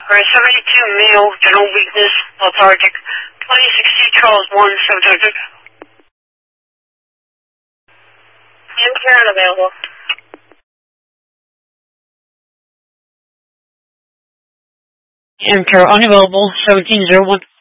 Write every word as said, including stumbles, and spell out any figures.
Alright, seventy-two male, general weakness, lethargic. twenty-six C Charles one, subjective. And care unavailable. And care unavailable, seventeen zero one.